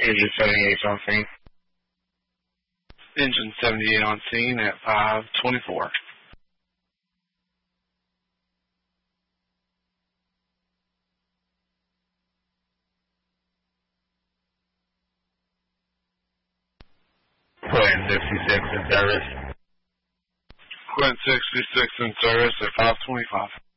Engine 78 on scene. Engine 78 on scene at 5:24. Quinn 66 in service. Quinn 66 in service at 5:25.